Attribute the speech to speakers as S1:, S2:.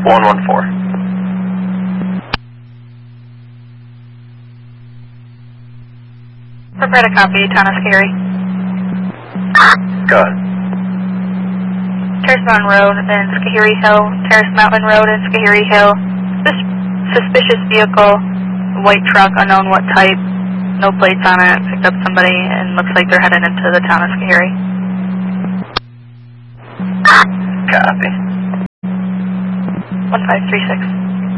S1: 114.
S2: Prepare to copy, town of Scary.
S1: Go ahead.
S2: Terrace Mountain Road and Skahiri Hill. Terrace Mountain Road and Skahiri Hill. Suspicious vehicle, white truck, unknown what type, no plates on it, picked up somebody and looks like they're headed into the town of Skahiri.
S1: Copy.
S2: 1536.